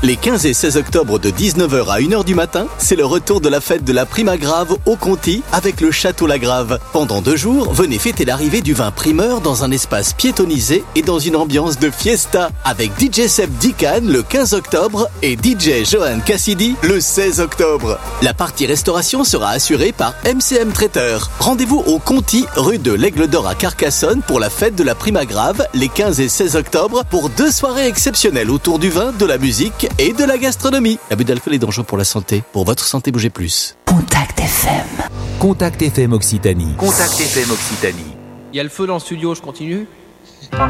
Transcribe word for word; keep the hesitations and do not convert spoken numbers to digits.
Les quinze et seize octobre de dix-neuf heures à une heure du matin, c'est le retour de la fête de la Primagrave au Conti avec le Château Lagrave. Pendant deux jours, venez fêter l'arrivée du vin primeur dans un espace piétonnisé et dans une ambiance de fiesta avec D J Seb Dican le quinze octobre et D J Johan Cassidy le seize octobre. La partie restauration sera assurée par M C M Traiteur. Rendez-vous au Conti, rue de l'Aigle d'Or à Carcassonne pour la fête de la Primagrave les quinze et seize octobre pour deux soirées exceptionnelles autour du vin, de la musique et de la gastronomie. L'abus d'alcool est dangereux pour la santé. Pour votre santé, bougez plus. Contact F M. Contact F M Occitanie. Contact F M Occitanie. Il y a le feu dans le studio, je continue ?